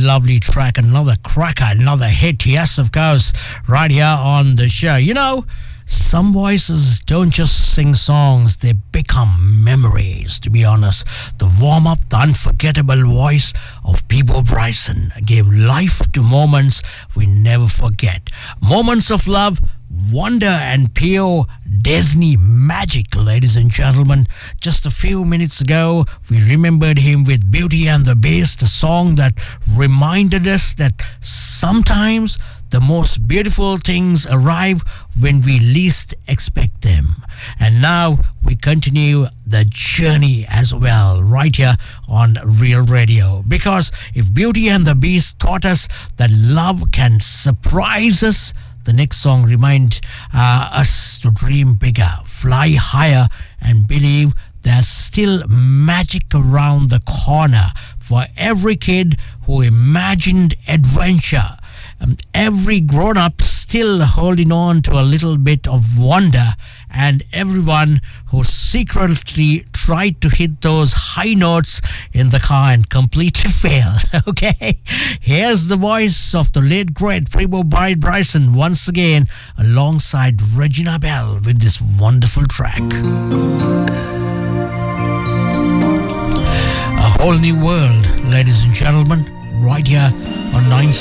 lovely track, another cracker, another hit. Yes, of course, right here on the show. You know, some voices don't just sing songs, they become memories, to be honest. The warm-up, the unforgettable voice of Peebo Bryson gave life to moments we never forget. Moments of love, wonder and pure Disney magic, ladies and gentlemen. Just a few minutes ago, we remembered him with Beauty and the Beast, a song that reminded us that sometimes the most beautiful things arrive when we least expect them. And now we continue the journey as well, right here on Real Radio. Because if Beauty and the Beast taught us that love can surprise us, the next song reminds us to dream bigger, fly higher, and believe there's still magic around the corner for every kid who imagined adventure. Every grown-up still holding on to a little bit of wonder, and everyone who secretly tried to hit those high notes in the car and completely failed. Okay, here's the voice of the late great Peebo Bryson once again alongside Regina Belle with this wonderful track. A whole new world, ladies and gentlemen, right here on 9